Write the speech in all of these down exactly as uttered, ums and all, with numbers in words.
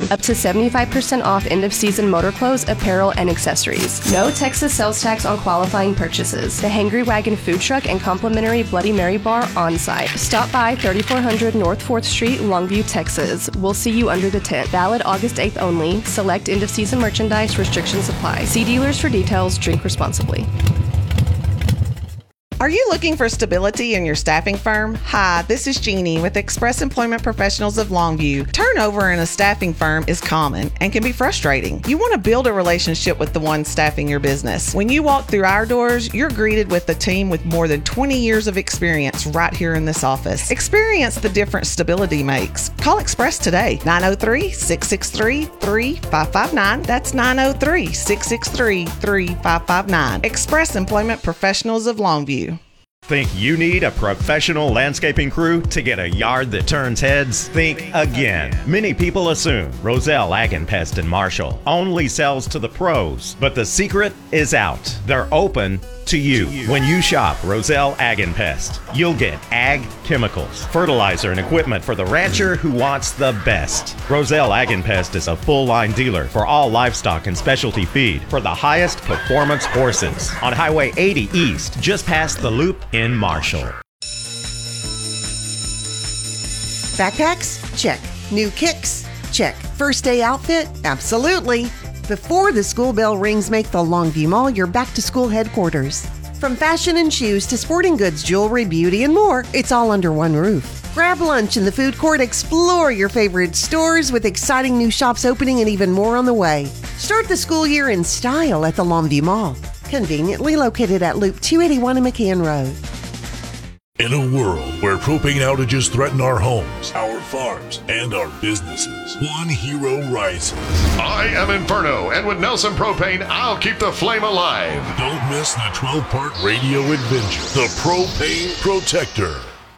Up to seventy-five percent off end-of-season motor clothes, apparel, and accessories. No Texas sales tax on qualifying purchases. The Hangry Wagon food truck and complimentary Bloody Mary bar on site. Stop by thirty-four hundred North fourth Street, Longview, Texas. We'll see you under the tent. Valid August eighth only. Select end-of-season merchandise. Restrictions apply. See dealers for details. Drink responsibly. Are you looking for stability in your staffing firm? Hi, this is Jeannie with Express Employment Professionals of Longview. Turnover in a staffing firm is common and can be frustrating. You want to build a relationship with the one staffing your business. When you walk through our doors, you're greeted with a team with more than twenty years of experience right here in this office. Experience the difference stability makes. Call Express today, nine oh three, six six three, three five five nine. That's nine oh three, six six three, three five five nine. Express Employment Professionals of Longview. Think you need a professional landscaping crew to get a yard that turns heads? Think again. Many people assume Roselle Ag and Pest in Marshall only sells to the pros, but the secret is out. They're open to you. When you shop Roselle Ag and Pest, you'll get ag chemicals, fertilizer, and equipment for the rancher who wants the best. Roselle Ag and Pest is a full-line dealer for all livestock and specialty feed for the highest performance horses on Highway eighty East, just past the loop in Marshall. Backpacks? Check. New kicks? Check. First day outfit? Absolutely. Before the school bell rings, make the Longview Mall your back-to-school headquarters. From fashion and shoes to sporting goods, jewelry, beauty, and more, it's all under one roof. Grab lunch in the food court, explore your favorite stores with exciting new shops opening and even more on the way. Start the school year in style at the Longview Mall, conveniently located at Loop two eighty-one and McCann Road. In a world where propane outages threaten our homes, our farms, and our businesses, one hero rises. I am Inferno, and with Nelson Propane, I'll keep the flame alive. Don't miss the twelve-part radio adventure, The Propane Protector.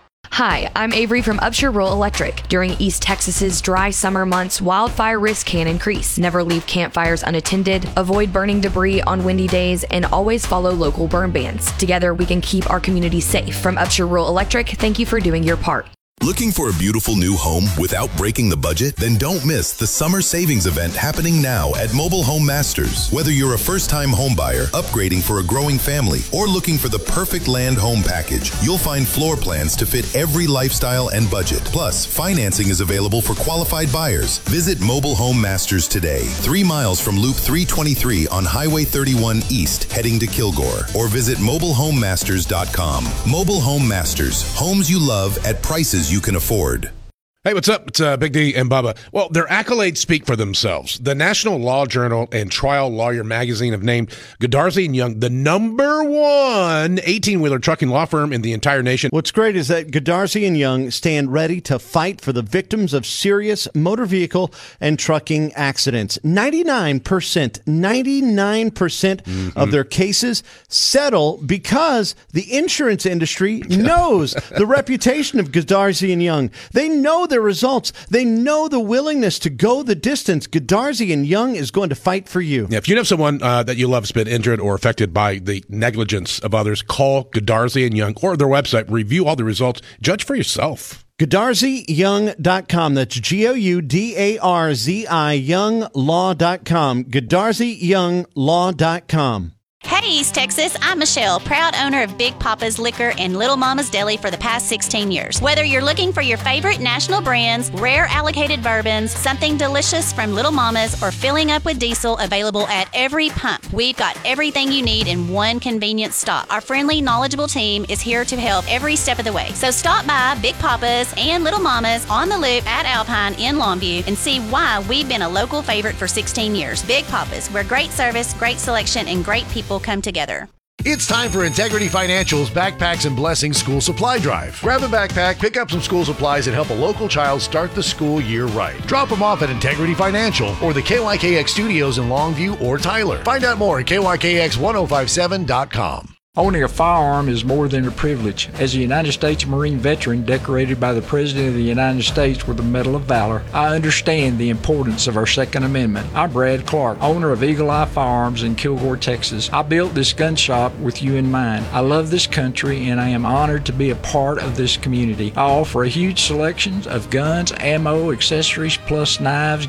Hi, I'm Avery from Upshur Rural Electric. During East Texas's dry summer months, wildfire risk can increase. Never leave campfires unattended, avoid burning debris on windy days, and always follow local burn bans. Together, we can keep our community safe. From Upshur Rural Electric, thank you for doing your part. Looking for a beautiful new home without breaking the budget? Then don't miss the summer savings event happening now at Mobile Home Masters. Whether you're a first-time home buyer, upgrading for a growing family, or looking for the perfect land home package, you'll find floor plans to fit every lifestyle and budget. Plus, financing is available for qualified buyers. Visit Mobile Home Masters today, three miles from Loop three twenty-three on Highway thirty-one East, heading to Kilgore, or visit mobile home masters dot com. Mobile Home Masters, homes you love at prices you can afford. Hey, what's up? It's uh, Big D and Bubba. Well, their accolades speak for themselves. The National Law Journal and Trial Lawyer magazine have named Godarzi and Young the number one eighteen-wheeler trucking law firm in the entire nation. What's great is that Godarzi and Young stand ready to fight for the victims of serious motor vehicle and trucking accidents. ninety-nine percent, ninety-nine percent mm-hmm. of their cases settle because the insurance industry knows the reputation of Godarzi and Young. They know their results. They know the willingness to go the distance. Godarzi and Young is going to fight for you. Yeah, if you know someone uh, that you love has been injured or affected by the negligence of others, call Godarzi and Young or their website. Review all the results. Judge for yourself. Godarzi Young dot com. That's G O U D A R Z I Young Law dot com. Godarzi Young Law dot com. Hey East Texas, I'm Michelle, proud owner of Big Papa's Liquor and Little Mama's Deli for the past sixteen years. Whether you're looking for your favorite national brands, rare allocated bourbons, something delicious from Little Mama's, or filling up with diesel, available at every pump, we've got everything you need in one convenient stop. Our friendly, knowledgeable team is here to help every step of the way. So stop by Big Papa's and Little Mama's on the Loop at Alpine in Longview and see why we've been a local favorite for sixteen years. Big Papa's, where great service, great selection, and great people come together. It's time for Integrity Financial's Backpacks and Blessings School Supply Drive. Grab a backpack, pick up some school supplies, and help a local child start the school year right. Drop them off at Integrity Financial or the K Y K X studios in Longview or Tyler. Find out more at K Y K X ten fifty-seven dot com. Owning a firearm is more than a privilege. As a United States Marine veteran decorated by the President of the United States with the Medal of Valor, I understand the importance of our Second Amendment. I'm Brad Clark, owner of Eagle Eye Firearms in Kilgore, Texas. I built this gun shop with you in mind. I love this country and I am honored to be a part of this community. I offer a huge selection of guns, ammo, accessories, plus knives,